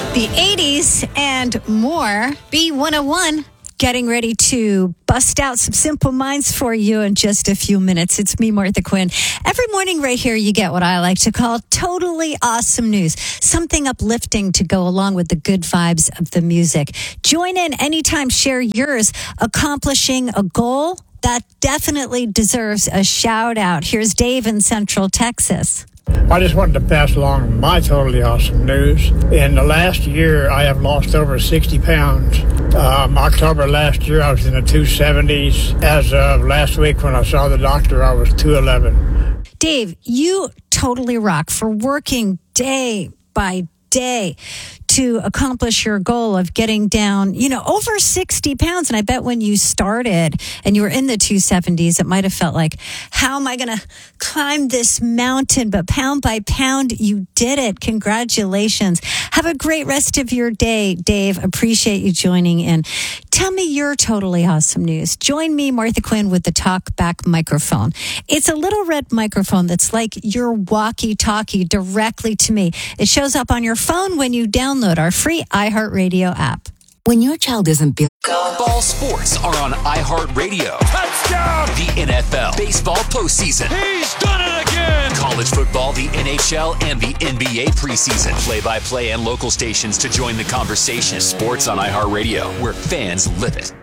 The 80s and more. B101 getting ready to bust out some Simple Minds for you in just a few minutes. It's me, Martha Quinn. Every morning right here, you get what I like to call totally awesome news. Something uplifting to go along with the good vibes of the music. Join in anytime, share yours. Accomplishing a goal that definitely deserves a shout out. Here's Dave in Central Texas. I just wanted to pass along my totally awesome news. In the last year, I have lost over 60 pounds. October last year, I was in the 270s. As of last week when I saw the doctor, I was 211. Dave, you totally rock for working day by day to accomplish your goal of getting down, over 60 pounds. And I bet when you started and you were in the 270s, it might have felt like, how am I going to climb this mountain? But pound by pound, you did it. Congratulations. Have a great rest of your day, Dave. Appreciate you joining in. Tell me your totally awesome news. Join me, Martha Quinn, with the Talk Back microphone. It's a little red microphone that's like your walkie-talkie directly to me. It shows up on your phone when you download our free iHeartRadio app. When your child isn't built... Ball sports are on iHeartRadio. Touchdown! The NFL, baseball postseason. He's done it again! College football, the NHL, and the NBA preseason. Play-by-play and local stations to join the conversation. Sports on iHeartRadio, where fans live it.